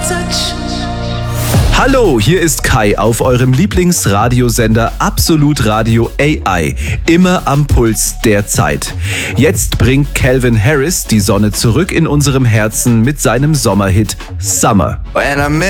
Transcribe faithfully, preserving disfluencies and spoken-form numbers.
touch. Hallo, hier ist Kai auf eurem Lieblingsradiosender Absolut Radio A I. Immer am Puls der Zeit. Jetzt bringt Calvin Harris die Sonne zurück in unserem Herzen mit seinem Sommerhit Summer. When I'm